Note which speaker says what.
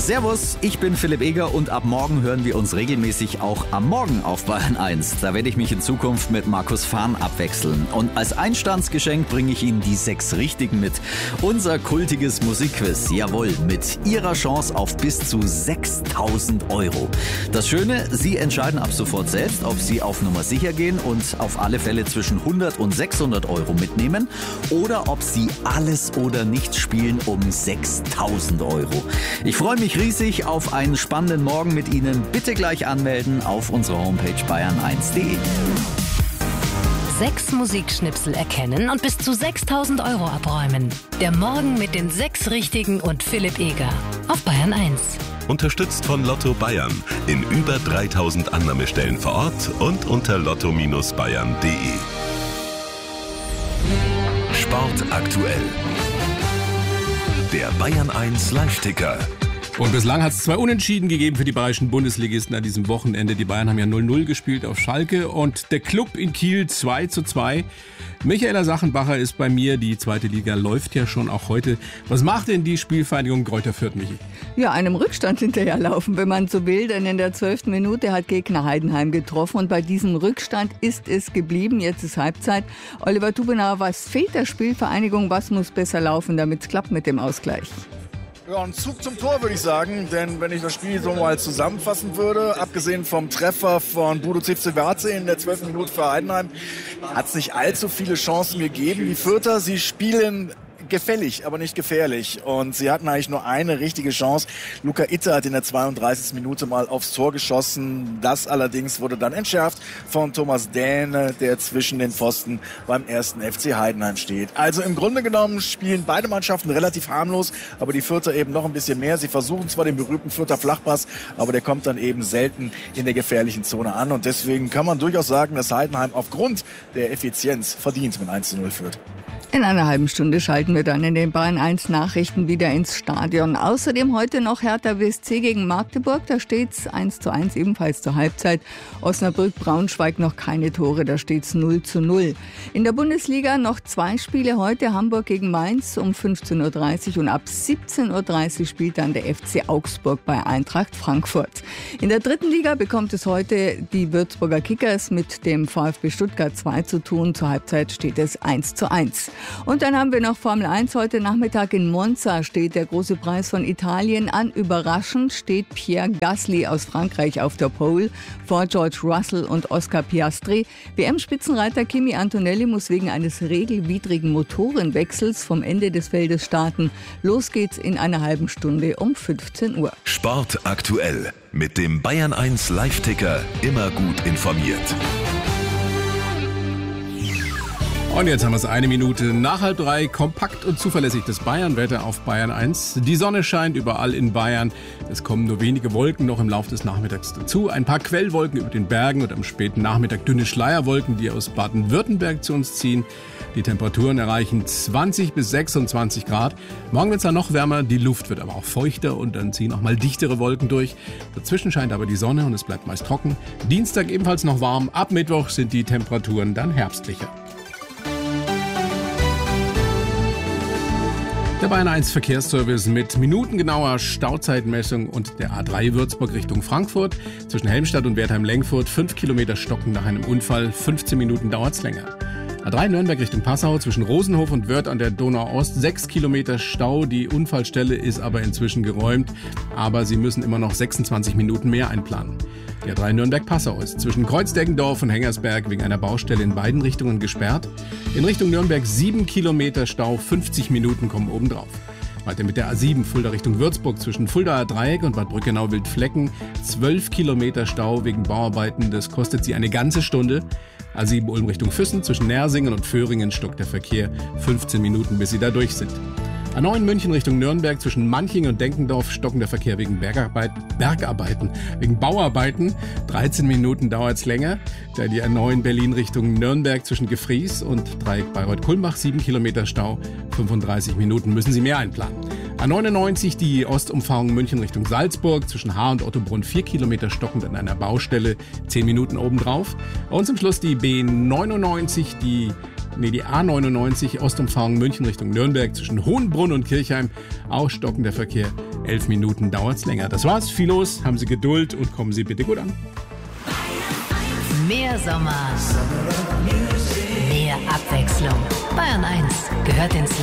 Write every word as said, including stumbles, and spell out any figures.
Speaker 1: Servus, ich bin Philipp Eger und ab morgen hören wir uns regelmäßig auch am Morgen auf Bayern eins. Da werde ich mich in Zukunft mit Markus Fahn abwechseln. Und als Einstandsgeschenk bringe ich Ihnen die sechs Richtigen mit. Unser kultiges Musikquiz, jawohl, mit Ihrer Chance auf bis zu sechstausend Euro. Das Schöne, Sie entscheiden ab sofort selbst, ob Sie auf Nummer sicher gehen und auf alle Fälle zwischen hundert und sechshundert Euro mitnehmen oder ob Sie alles oder nichts spielen um sechstausend Euro. Ich freue mich riesig auf einen spannenden Morgen mit Ihnen. Bitte gleich anmelden auf unserer Homepage bayern eins punkt de.
Speaker 2: Sechs Musikschnipsel erkennen und bis zu sechstausend Euro abräumen. Der Morgen mit den sechs Richtigen und Philipp Eger auf Bayern eins.
Speaker 3: Unterstützt von Lotto Bayern in über dreitausend Annahmestellen vor Ort und unter lotto Bindestrich bayern punkt de. Sport aktuell. Der Bayern eins Live-Ticker.
Speaker 4: Und bislang hat es zwei Unentschieden gegeben für die bayerischen Bundesligisten an diesem Wochenende. Die Bayern haben ja null null gespielt auf Schalke und der Club in Kiel zwei zu zwei. Michaela Sachenbacher ist bei mir. Die zweite Liga läuft ja schon auch heute. Was macht denn die Spielvereinigung Greuther Fürth, Michi?
Speaker 5: Ja, einem Rückstand hinterherlaufen, wenn man so will. Denn in der zwölften Minute hat Gegner Heidenheim getroffen. Und bei diesem Rückstand ist es geblieben. Jetzt ist Halbzeit. Oliver Tubenauer, was fehlt der Spielvereinigung? Was muss besser laufen, damit es klappt mit dem Ausgleich?
Speaker 6: Ja, ein Zug zum Tor, würde ich sagen. Denn wenn ich das Spiel so mal zusammenfassen würde, abgesehen vom Treffer von Budo Cipse-Werze in der zwölften Minute für Heidenheim, hat es nicht allzu viele Chancen gegeben. Die Fürther, sie spielen gefällig, aber nicht gefährlich. Und sie hatten eigentlich nur eine richtige Chance. Luca Itter hat in der zweiunddreißigsten Minute mal aufs Tor geschossen. Das allerdings wurde dann entschärft von Thomas Dähne, der zwischen den Pfosten beim ersten F C Heidenheim steht. Also im Grunde genommen spielen beide Mannschaften relativ harmlos, aber die Fürther eben noch ein bisschen mehr. Sie versuchen zwar den berühmten Fürther Flachpass, aber der kommt dann eben selten in der gefährlichen Zone an. Und deswegen kann man durchaus sagen, dass Heidenheim aufgrund der Effizienz verdient mit eins zu null führt.
Speaker 5: In einer halben Stunde schalten wir dann in den Bayern eins Nachrichten wieder ins Stadion. Außerdem heute noch Hertha B S C gegen Magdeburg. Da steht's eins zu eins, ebenfalls zur Halbzeit. Osnabrück-Braunschweig noch keine Tore, da steht's null zu null. In der Bundesliga noch zwei Spiele heute. Hamburg gegen Mainz um fünfzehn Uhr dreißig und ab siebzehn Uhr dreißig spielt dann der F C Augsburg bei Eintracht Frankfurt. In der dritten Liga bekommt es heute die Würzburger Kickers mit dem VfB Stuttgart zwei zu tun. Zur Halbzeit steht es eins zu eins. Und dann haben wir noch Formel eins. Heute Nachmittag in Monza steht der große Preis von Italien an. Überraschend steht Pierre Gasly aus Frankreich auf der Pole vor George Russell und Oscar Piastri. W M-Spitzenreiter Kimi Antonelli muss wegen eines regelwidrigen Motorenwechsels vom Ende des Feldes starten. Los geht's in einer halben Stunde um fünfzehn Uhr.
Speaker 3: Sport aktuell mit dem Bayern eins Live-Ticker. Immer gut informiert.
Speaker 4: Und jetzt haben wir es eine Minute nach halb drei. Kompakt und zuverlässig das Bayern-Wetter auf Bayern eins. Die Sonne scheint überall in Bayern. Es kommen nur wenige Wolken noch im Laufe des Nachmittags dazu. Ein paar Quellwolken über den Bergen und am späten Nachmittag dünne Schleierwolken, die aus Baden-Württemberg zu uns ziehen. Die Temperaturen erreichen zwanzig bis sechsundzwanzig Grad. Morgen wird es dann noch wärmer, die Luft wird aber auch feuchter und dann ziehen auch mal dichtere Wolken durch. Dazwischen scheint aber die Sonne und es bleibt meist trocken. Dienstag ebenfalls noch warm. Ab Mittwoch sind die Temperaturen dann herbstlicher. Der Bayern eins Verkehrsservice mit minutengenauer Stauzeitmessung und der A drei Würzburg Richtung Frankfurt. Zwischen Helmstadt und Wertheim-Lenkfurt fünf Kilometer stocken nach einem Unfall. fünfzehn Minuten dauert's länger. A drei Nürnberg Richtung Passau zwischen Rosenhof und Wörth an der Donau-Ost. sechs Kilometer Stau. Die Unfallstelle ist aber inzwischen geräumt. Aber Sie müssen immer noch sechsundzwanzig Minuten mehr einplanen. Die A drei Nürnberg-Passau ist zwischen Kreuzdeggendorf und Hengersberg wegen einer Baustelle in beiden Richtungen gesperrt. In Richtung Nürnberg sieben Kilometer Stau, fünfzig Minuten kommen obendrauf. Weiter mit der A sieben Fulda Richtung Würzburg zwischen Fuldaer Dreieck und Bad Brückenau-Wildflecken. zwölf Kilometer Stau wegen Bauarbeiten, das kostet Sie eine ganze Stunde. A sieben Ulm Richtung Füssen zwischen Nersingen und Föhringen stockt der Verkehr fünfzehn Minuten, bis Sie da durch sind. A neun München Richtung Nürnberg zwischen Manching und Denkendorf stocken der Verkehr wegen Bergarbeit, Bergarbeiten, wegen Bauarbeiten. dreizehn Minuten dauert es länger. Da die A neun Berlin Richtung Nürnberg zwischen Gefries und Dreieck Bayreuth-Kulmbach, sieben Kilometer Stau, fünfunddreißig Minuten müssen Sie mehr einplanen. A neunundneunzig die Ostumfahrung München Richtung Salzburg zwischen Haar und Ottobrunn, vier Kilometer stockend an einer Baustelle, zehn Minuten obendrauf. Und zum Schluss die B neunundneunzig, die Nee, die A neunundneunzig Ostumfahrung München Richtung Nürnberg zwischen Hohenbrunn und Kirchheim. Auch stockender Verkehr, elf Minuten dauert es länger. Das war's, viel los, haben Sie Geduld und kommen Sie bitte gut an.
Speaker 2: Mehr Sommer, mehr Abwechslung. Bayern eins gehört ins